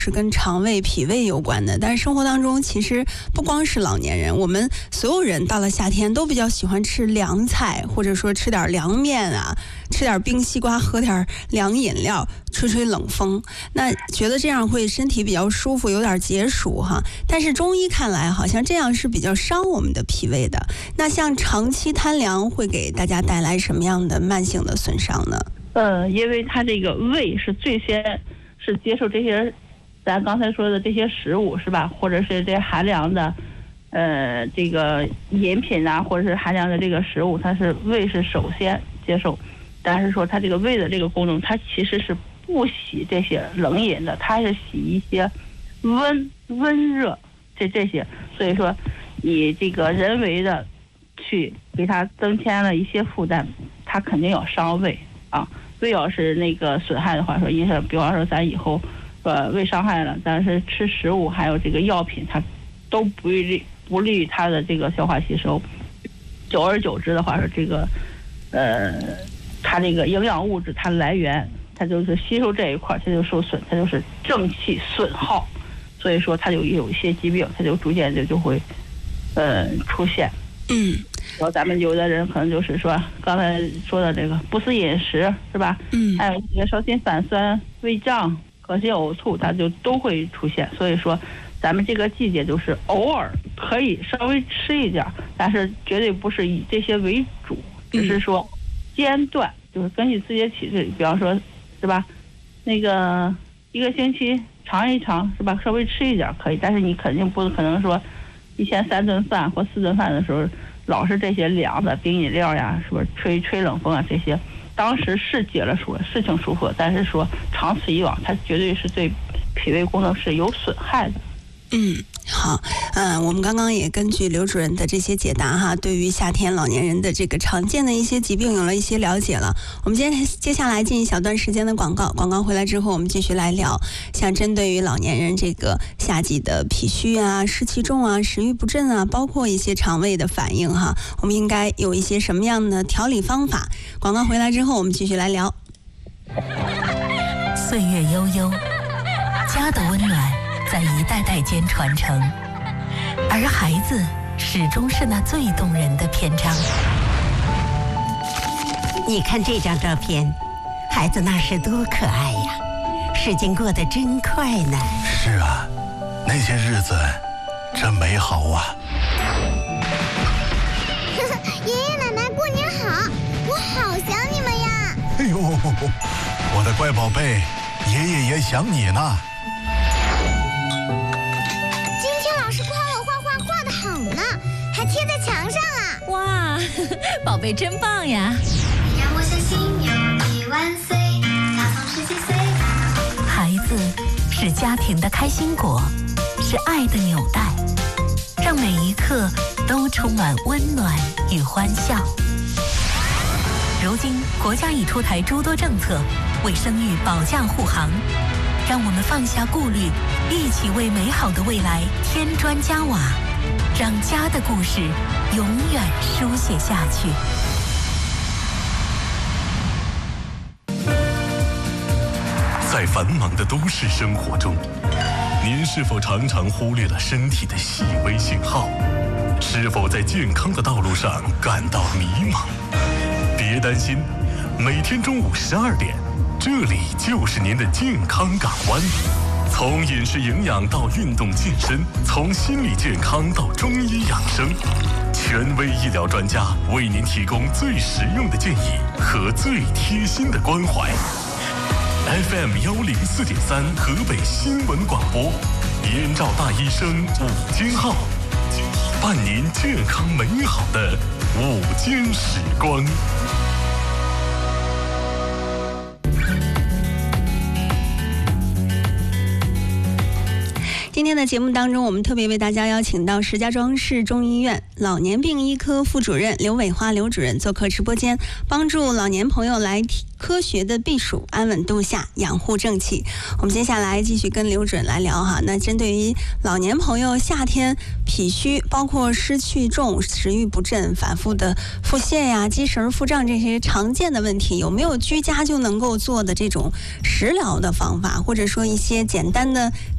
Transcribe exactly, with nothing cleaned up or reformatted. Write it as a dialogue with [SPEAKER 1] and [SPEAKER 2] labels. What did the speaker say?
[SPEAKER 1] 是跟肠胃、脾胃有关的。但是生活当中，其实不光是老年人，我们所有人到了夏天都比较喜欢吃凉菜，或者说吃点凉面啊，吃点冰西瓜，喝点凉饮料，吹吹冷风。那觉得这样会身体比较舒服，有点解暑哈。但是中医看来，好像这样是比较伤我们的脾胃的。那像长期贪凉会给大家带来什么样的慢性的损伤呢？
[SPEAKER 2] 呃，因为它这个胃是最先是接受这些咱刚才说的这些食物是吧，或者是这些寒凉的呃这个饮品啊，或者是寒凉的这个食物，它是胃是首先接受。但是说它这个胃的这个功能，它其实是不洗这些冷饮的，它是洗一些温温热这这些。所以说你这个人为的去给它增添了一些负担，它肯定要伤胃啊。胃要是那个损害的话，说医生比方说咱以后呃胃伤害了，但是吃食物还有这个药品，它都不利不利于它的这个消化吸收。久而久之的话，说这个呃它这个营养物质它来源，它就是吸收这一块它就受损，它就是正气损耗，所以说它就有一些疾病，它就逐渐就就会呃出现。
[SPEAKER 1] 嗯，
[SPEAKER 2] 然后咱们有的人可能就是说刚才说的这个不思饮食是吧？
[SPEAKER 1] 嗯，
[SPEAKER 2] 还有一些烧心反酸、胃胀、恶心呕吐，它就都会出现。所以说咱们这个季节就是偶尔可以稍微吃一点，但是绝对不是以这些为主，只是说间断，就是根据自己的体质，比方说是吧，那个一个星期尝一尝是吧，稍微吃一点可以，但是你肯定不可能说一天三顿饭或四顿饭的时候老是这些凉的冰饮料呀，是不是吹吹冷风啊，这些当时是解了暑了，事情舒服，但是说长此以往，它绝对是对脾胃功能是有损害的。
[SPEAKER 1] 嗯，好，嗯、呃，我们刚刚也根据刘主任的这些解答哈，对于夏天老年人的这个常见的一些疾病有了一些了解了。我们接接下来进一小段时间的广告，广告回来之后，我们继续来聊，像针对于老年人这个夏季的脾虚啊、湿气重啊、食欲不振啊，包括一些肠胃的反应哈，我们应该有一些什么样的调理方法？广告回来之后，我们继续来聊。
[SPEAKER 3] 岁月悠悠，家的温暖在一代代间传承，而孩子始终是那最动人的篇章。
[SPEAKER 4] 你看这张照片，孩子那是多可爱呀！时间过得真快呢。
[SPEAKER 5] 是啊，那些日子真美好啊！
[SPEAKER 6] 爷爷奶奶过年好，我好想你们呀！
[SPEAKER 5] 哎呦，我的乖宝贝，爷爷也想你呢。
[SPEAKER 6] 贴在墙上啊！
[SPEAKER 3] 哇，宝贝真棒呀！
[SPEAKER 6] 让我相信有你万岁，大风十几岁。
[SPEAKER 3] 孩子是家庭的开心果，是爱的纽带，让每一刻都充满温暖与欢笑。如今国家已出台诸多政策，为生育保驾护航，让我们放下顾虑，一起为美好的未来添砖加瓦，让家的故事永远书写下去。
[SPEAKER 7] 在繁忙的都市生活中，您是否常常忽略了身体的细微信号？是否在健康的道路上感到迷茫？别担心，每天中午十二点，这里就是您的健康港湾。从饮食营养到运动健身，从心理健康到中医养生，权威医疗专家为您提供最实用的建议和最贴心的关怀。F M 幺零四点三河北新闻广播，燕赵大医生午间号，伴您健康美好的午间时光。
[SPEAKER 1] 今天的节目当中，我们特别为大家邀请到石家庄市中医院老年病医科副主任刘伟华刘主任做客直播间，帮助老年朋友来科学的避暑，安稳度夏，养护正气。我们接下来继续跟刘主任来聊哈。那针对于老年朋友夏天脾虚，包括湿气重、食欲不振、反复的腹泻呀、积食、腹胀这些常见的问题，有没有居家就能够做的这种食疗的方法，或者说一些简单的